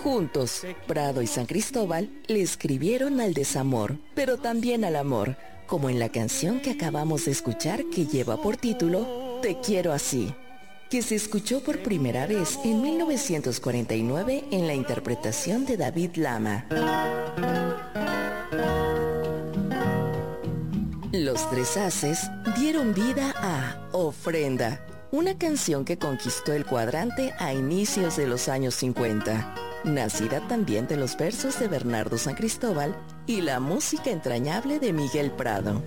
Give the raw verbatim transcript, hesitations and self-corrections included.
Juntos, Prado y San Cristóbal le escribieron al desamor, pero también al amor, como en la canción que acabamos de escuchar que lleva por título Te quiero así, que se escuchó por primera vez en mil novecientos cuarenta y nueve en la interpretación de David Lama. Los Tres Haces dieron vida a Ofrenda, una canción que conquistó el cuadrante a inicios de los años cincuenta, nacida también de los versos de Bernardo San Cristóbal y la música entrañable de Miguel Prado.